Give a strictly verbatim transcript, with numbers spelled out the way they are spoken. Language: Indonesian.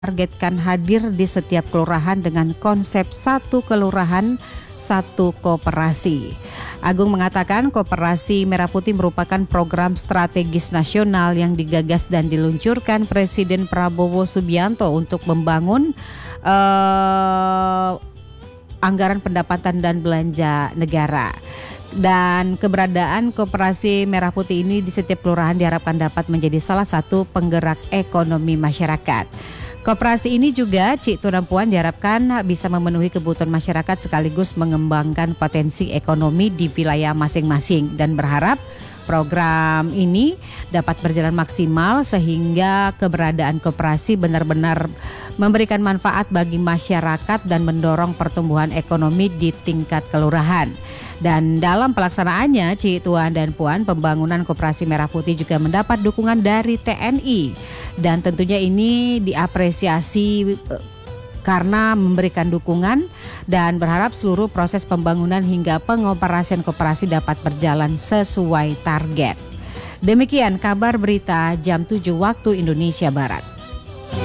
targetkan hadir di setiap kelurahan dengan konsep satu kelurahan, satu koperasi. Agung mengatakan koperasi Merah Putih merupakan program strategis nasional yang digagas dan diluncurkan Presiden Prabowo Subianto untuk membangun uh, anggaran pendapatan dan belanja negara. Dan keberadaan koperasi Merah Putih ini di setiap kelurahan diharapkan dapat menjadi salah satu penggerak ekonomi masyarakat. Koperasi ini juga, Cik Tuna Puan, diharapkan bisa memenuhi kebutuhan masyarakat sekaligus mengembangkan potensi ekonomi di wilayah masing-masing dan berharap program ini dapat berjalan maksimal sehingga keberadaan koperasi benar-benar memberikan manfaat bagi masyarakat dan mendorong pertumbuhan ekonomi di tingkat kelurahan. Dan dalam pelaksanaannya, Cik Tuan dan Puan, pembangunan Koperasi Merah Putih juga mendapat dukungan dari T N I. Dan tentunya ini diapresiasi karena memberikan dukungan dan berharap seluruh proses pembangunan hingga pengoperasian koperasi dapat berjalan sesuai target. Demikian kabar berita jam tujuh waktu Indonesia Barat.